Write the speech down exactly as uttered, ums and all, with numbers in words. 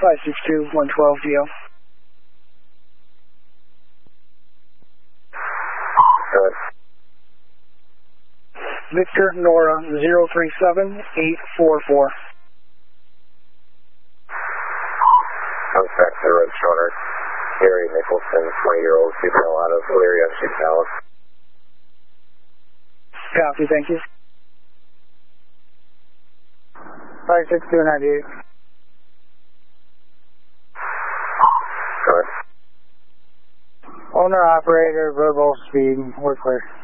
five six two, one twelve D L. Good. Victor Nora zero three seven eight four four. Contact the road shoulder. Gary Nicholson, twenty-year-old female out of Elyria, Sheep Palace. Copy, thank you. five six two, ninety-eight. Good. Owner, operator, verbal, speed, we're clear.